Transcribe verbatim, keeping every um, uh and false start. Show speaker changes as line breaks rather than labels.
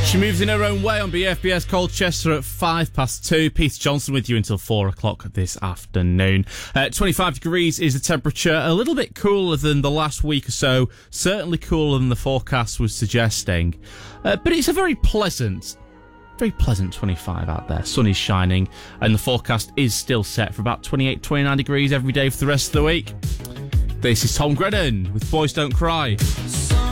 She moves in her own way on B F B S Colchester at five past two. Peter Johnson with you until four o'clock this afternoon. Uh, twenty-five degrees is the temperature. A little bit cooler than the last week or so. Certainly cooler than the forecast was suggesting. Uh, but it's a very pleasant, very pleasant twenty-five out there. Sun is shining and the forecast is still set for about twenty-eight, twenty-nine degrees every day for the rest of the week. This is Tom Grennan with Boys Don't Cry.